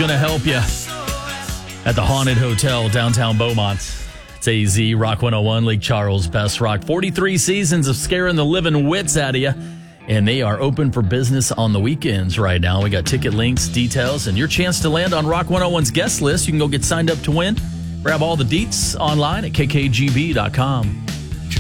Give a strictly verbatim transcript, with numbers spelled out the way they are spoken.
going to help you at the Haunted Hotel, downtown Beaumont. It's A Z, Rock one oh one, Lake Charles, Best Rock. forty-three seasons of scaring the living wits out of you. And they are open for business on the weekends right now. We got ticket links, details, and your chance to land on Rock one oh one's guest list. You can go get signed up to win. Grab all the deets online at k k g b dot com.